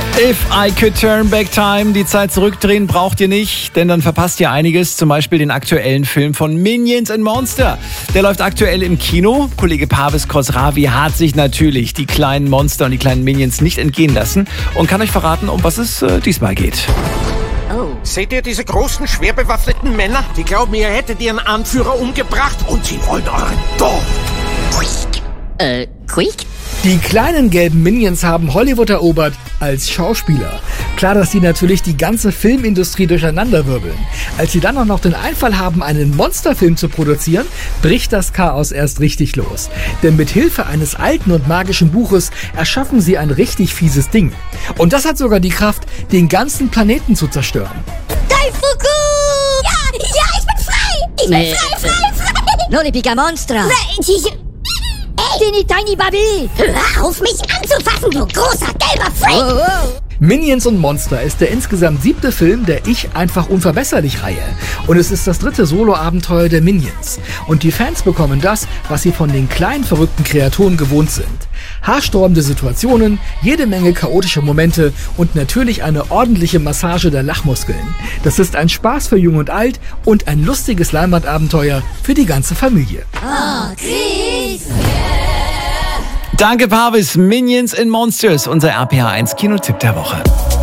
If I Could Turn Back Time, die Zeit zurückdrehen braucht ihr nicht, denn dann verpasst ihr einiges, zum Beispiel den aktuellen Film von Minions & Monster. Der läuft aktuell im Kino. Kollege Parvis Khosravi hat sich natürlich die kleinen Monster und die kleinen Minions nicht entgehen lassen und kann euch verraten, um was es diesmal geht. Seht ihr diese großen, schwer bewaffneten Männer? Die glauben, ihr hättet ihren Anführer umgebracht und sie wollen euren Tod. Quick? Die kleinen gelben Minions haben Hollywood erobert als Schauspieler. Klar, dass die natürlich die ganze Filmindustrie durcheinanderwirbeln. Als sie dann auch noch den Einfall haben, einen Monsterfilm zu produzieren, bricht das Chaos erst richtig los. Denn mit Hilfe eines alten und magischen Buches erschaffen sie ein richtig fieses Ding. Und das hat sogar die Kraft, den ganzen Planeten zu zerstören. Daifuku! Ja, ich bin frei! Ich bin frei! Lollipica Monstra! Tiny Baby! Hör auf, mich anzufassen, du großer gelber Freak! Minions & Monster ist der insgesamt 7. Film der Ich einfach unverbesserlich-Reihe. Und es ist das 3. Solo-Abenteuer der Minions. Und die Fans bekommen das, was sie von den kleinen verrückten Kreaturen gewohnt sind. Haarsträubende Situationen, jede Menge chaotische Momente und natürlich eine ordentliche Massage der Lachmuskeln. Das ist ein Spaß für Jung und Alt und ein lustiges Leinwandabenteuer für die ganze Familie. Oh, Chris! Danke Parvis, Minions & Monsters, unser RPA1 Kinotipp der Woche.